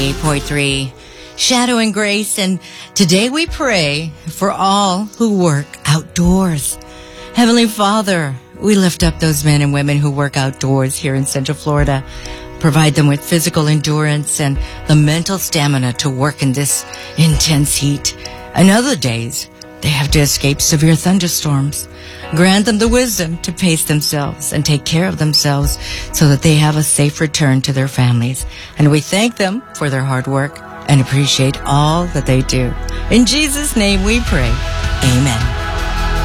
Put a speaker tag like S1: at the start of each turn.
S1: 8.3 Shadow and Grace, and today we pray for all who work outdoors. Heavenly Father, we lift up those men and women who work outdoors here in Central Florida. Provide them with physical endurance and the mental stamina to work in this intense heat. And other days, they have to escape severe thunderstorms. Grant them the wisdom to pace themselves and take care of themselves so that they have a safe return to their families. And we thank them for their hard work and appreciate all that they do. In Jesus' name we pray. Amen.